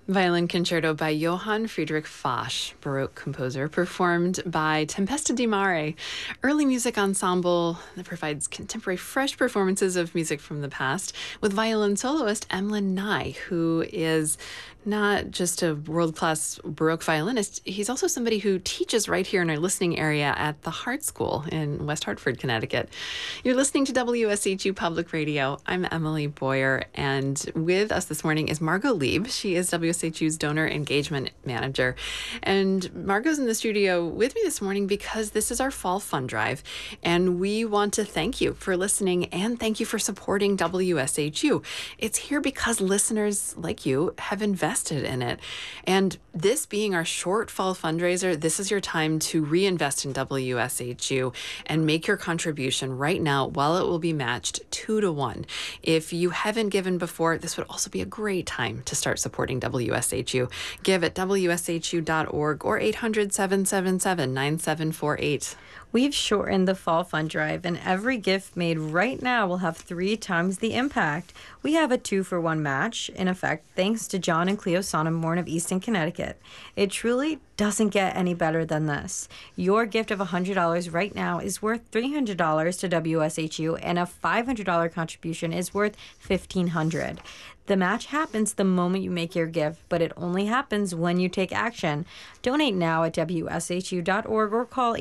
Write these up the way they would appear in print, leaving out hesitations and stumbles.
Violin Concerto by Johann Friedrich Foch, Baroque composer, performed by Tempesta di Mare, early music ensemble that provides contemporary fresh performances of music from the past, with violin soloist Emlyn Nye, who is not just a world-class Baroque violinist, he's also somebody who teaches right here in our listening area at the Hart School in West Hartford, Connecticut. You're listening to WSHU Public Radio. I'm Emily Boyer, and with us this morning is Margot Lieb. She is WSHU's Donor Engagement Manager. And Margot's in the studio with me this morning because this is our Fall Fund Drive, and we want to thank you for listening and thank you for supporting WSHU. It's here because listeners like you have invested in it. And this being our short fall fundraiser, this is your time to reinvest in WSHU and make your contribution right now while it will be matched 2-1. If you haven't given before, this would also be a great time to start supporting WSHU. Give at WSHU.org or 800-777-9748. We've shortened the Fall Fund Drive, and every gift made right now will have 3 times the impact. We have a 2-for-1 match, in effect, thanks to John and Cleo Sonneborn of Easton, Connecticut. It truly doesn't get any better than this. Your gift of $100 right now is worth $300 to WSHU, and a $500 contribution is worth $1,500. The match happens the moment you make your gift, but it only happens when you take action. Donate now at WSHU.org or call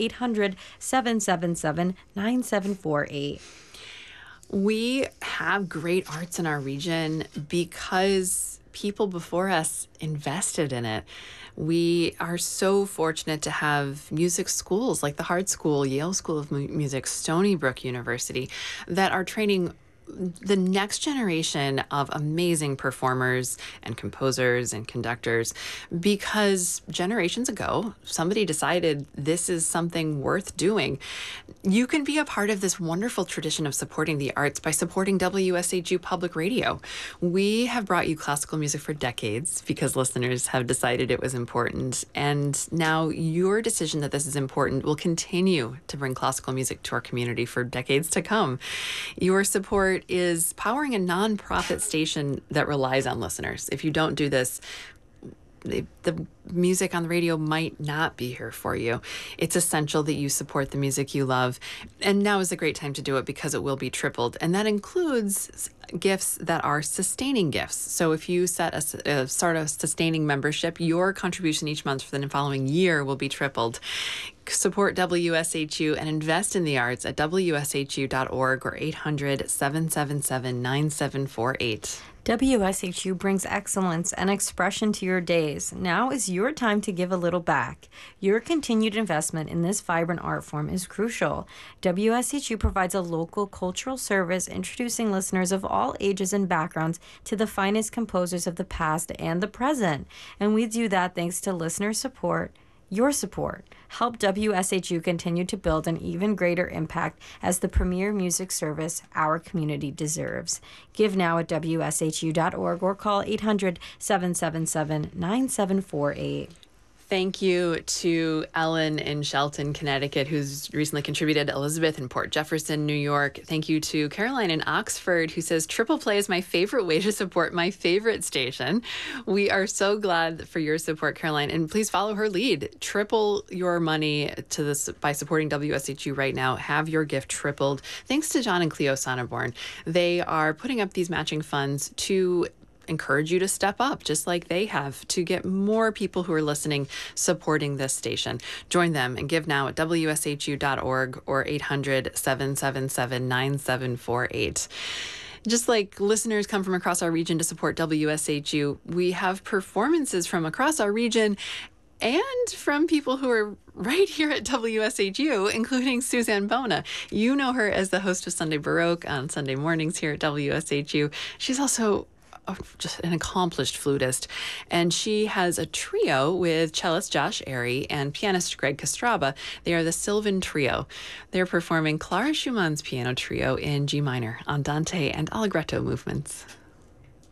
800-777-9748. We have great arts in our region because people before us invested in it. We are so fortunate to have music schools like the Hart School, Yale School of Music, Stony Brook University that are training the next generation of amazing performers and composers and conductors, because generations ago, somebody decided this is something worth doing. You can be a part of this wonderful tradition of supporting the arts by supporting WSHU Public Radio. We have brought you classical music for decades because listeners have decided it was important. And now your decision that this is important will continue to bring classical music to our community for decades to come. Your support is powering a nonprofit station that relies on listeners. If you don't do this, the music on the radio might not be here for you. It's essential that you support the music you love. And now is a great time to do it because it will be tripled. And that includes gifts that are sustaining gifts. So if you start a sustaining membership, your contribution each month for the following year will be tripled. Support WSHU and invest in the arts at WSHU.org or 800-777-9748. WSHU brings excellence and expression to your days. Now is your time to give a little back. Your continued investment in this vibrant art form is crucial. WSHU provides a local cultural service introducing listeners of all ages and backgrounds to the finest composers of the past and the present. And we do that thanks to listener support. Your support. Help WSHU continue to build an even greater impact as the premier music service our community deserves. Give now at WSHU.org or call 800-777-9748. Thank you to Ellen in Shelton, Connecticut, who's recently contributed, Elizabeth in Port Jefferson, New York. Thank you to Caroline in Oxford, who says, triple play is my favorite way to support my favorite station. We are so glad for your support, Caroline, and please follow her lead. Triple your money to this by supporting WSHU right now. Have your gift tripled. Thanks to John and Cleo Sonneborn. They are putting up these matching funds to encourage you to step up just like they have, to get more people who are listening supporting this station. Join them and give now at WSHU.org or 800-777-9748. Just like listeners come from across our region to support WSHU, we have performances from across our region and from people who are right here at WSHU, including Suzanne Bona. You know her as the host of Sunday Baroque on Sunday mornings here at WSHU. She's also just an accomplished flutist, and she has a trio with cellist Josh Airy and pianist Greg Castraba. They are the Sylvan Trio. They're performing Clara Schumann's piano trio in G minor, Andante, and Allegretto movements.